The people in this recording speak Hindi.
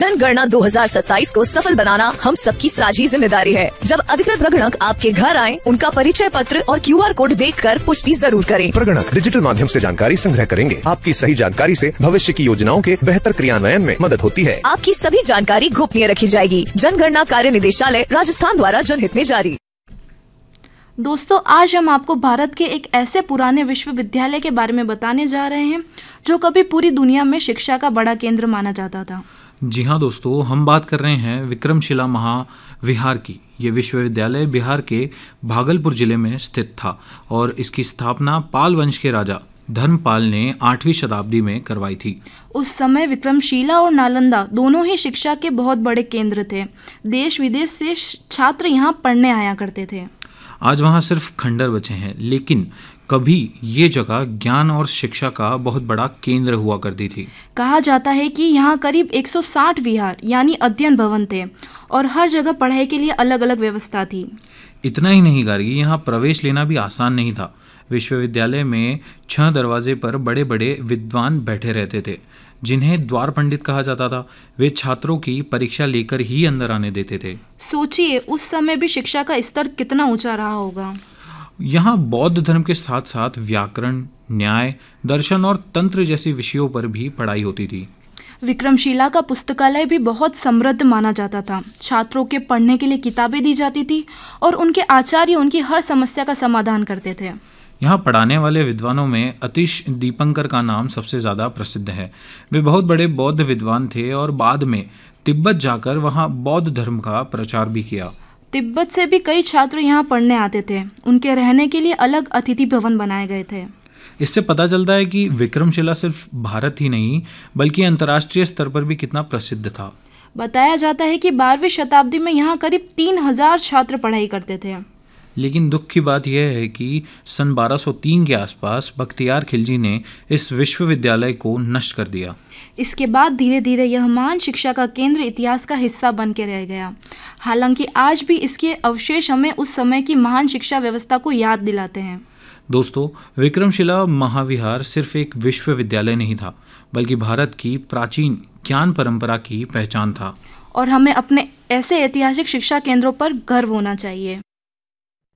जनगणना 2027 को सफल बनाना हम सबकी साझी जिम्मेदारी है। जब अधिकृत प्रगणक आपके घर आए, उनका परिचय पत्र और QR कोड देखकर पुष्टि जरूर करें। प्रगणक डिजिटल माध्यम से जानकारी संग्रह करेंगे। आपकी सही जानकारी से भविष्य की योजनाओं के बेहतर क्रियान्वयन में मदद होती है। आपकी सभी जानकारी गोपनीय रखी जाएगी। जनगणना कार्य निदेशालय राजस्थान द्वारा जनहित में जारी। दोस्तों, आज हम आपको भारत के एक ऐसे पुराने विश्वविद्यालय के बारे में बताने जा रहे हैं जो कभी पूरी दुनिया में शिक्षा का बड़ा केंद्र माना जाता था। जी हाँ दोस्तों, हम बात कर रहे हैं विक्रमशिला महाविहार की। ये विश्वविद्यालय बिहार के भागलपुर जिले में स्थित था और इसकी स्थापना पाल वंश के राजा धर्मपाल ने 8वीं शताब्दी में करवाई थी। उस समय विक्रमशिला और नालंदा दोनों ही शिक्षा के बहुत बड़े केंद्र थे। देश विदेश से छात्र यहाँ पढ़ने आया करते थे। आज वहाँ सिर्फ खंडर बचे हैं, लेकिन कभी ये जगह ज्ञान और शिक्षा का बहुत बड़ा केंद्र हुआ करती थी। कहा जाता है कि यहाँ करीब 160 विहार यानी अध्ययन भवन थे और हर जगह पढ़ाई के लिए अलग अलग व्यवस्था थी। इतना ही नहीं गार्गी, यहाँ प्रवेश लेना भी आसान नहीं था। विश्वविद्यालय में 6 दरवाजे पर बड़े बड़े विद्वान बैठे रहते थे, जिन्हें द्वार पंडित कहा जाता था। वे छात्रों की परीक्षा लेकर ही अंदर आने देते थे। सोचिए, उस समय भी शिक्षा का स्तर कितना ऊंचा रहा होगा। यहाँ बौद्ध धर्म के साथ साथ व्याकरण, न्याय, दर्शन और तंत्र जैसे विषयों पर भी पढ़ाई होती थी। विक्रमशिला का पुस्तकालय भी बहुत समृद्ध माना जाता था। छात्रों के पढ़ने के लिए किताबें दी जाती थी और उनके आचार्य उनकी हर समस्या का समाधान करते थे। यहाँ पढ़ाने वाले विद्वानों में अतिश दीपंकर का नाम सबसे ज़्यादा प्रसिद्ध है। वे बहुत बड़े बौद्ध विद्वान थे और बाद में तिब्बत जाकर वहाँ बौद्ध धर्म का प्रचार भी किया। तिब्बत से भी कई छात्र यहाँ पढ़ने आते थे। उनके रहने के लिए अलग अतिथि भवन बनाए गए थे। इससे पता चलता है कि विक्रमशिला सिर्फ भारत ही नहीं बल्कि अंतर्राष्ट्रीय स्तर पर भी कितना प्रसिद्ध था। बताया जाता है कि 12वीं शताब्दी में यहाँ करीब 3000 छात्र पढ़ाई करते थे। लेकिन दुख की बात यह है कि सन 1203 के आसपास बख्तियार खिलजी ने इस विश्वविद्यालय को नष्ट कर दिया। इसके बाद धीरे धीरे यह महान शिक्षा का केंद्र इतिहास का हिस्सा बन के रह गया। हालांकि आज भी इसके अवशेष हमें उस समय की महान शिक्षा व्यवस्था को याद दिलाते हैं। दोस्तों, विक्रमशिला महाविहार सिर्फ एक विश्वविद्यालय नहीं था, बल्कि भारत की प्राचीन ज्ञान परंपरा की पहचान था। और हमें अपने ऐसे ऐतिहासिक शिक्षा केंद्रों पर गर्व होना चाहिए।